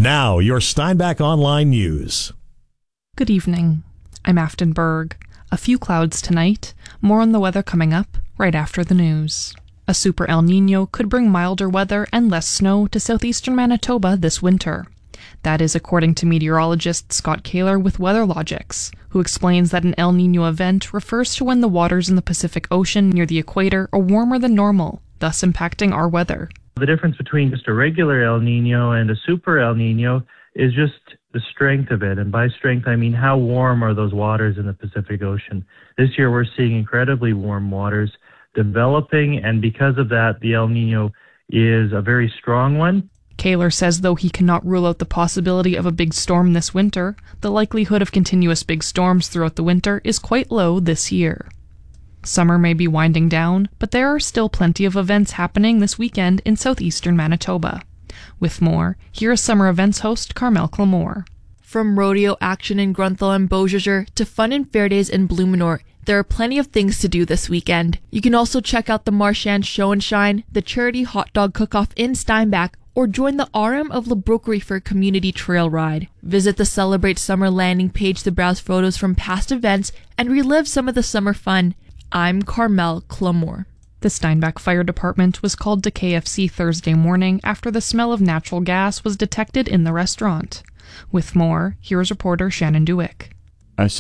Now, your Steinbach Online News. Good evening. I'm Afton Berg. A few clouds tonight. More on the weather coming up right after the news. A super El Nino could bring milder weather and less snow to southeastern Manitoba this winter. That is according to meteorologist Scott Kaler with WeatherLogics, who explains that an El Nino event refers to when the waters in the Pacific Ocean near the equator are warmer than normal, thus impacting our weather. The difference between just a regular El Nino and a super El Nino is just the strength of it. And by strength, I mean how warm are those waters in the Pacific Ocean. This year, we're seeing incredibly warm waters developing, and because of that, the El Nino is a very strong one. Kaler says though he cannot rule out the possibility of a big storm this winter, the likelihood of continuous big storms throughout the winter is quite low this year. Summer may be winding down, but there are still plenty of events happening this weekend in southeastern Manitoba. With more, here is summer events host Carmel Clamore. From rodeo action in Grunthal and Beausejour to fun and fair days in Blumenort, there are plenty of things to do this weekend. You can also check out the Marchand Show and Shine, the charity hot dog cook-off in Steinbach, or join the RM of Le Broquerie for a community trail ride. Visit the Celebrate Summer landing page to browse photos from past events and relive some of the summer fun. I'm Carmel Clamore. The Steinbach Fire Department was called to KFC Thursday morning after the smell of natural gas was detected in the restaurant. With more, here's reporter Shannon Dewick.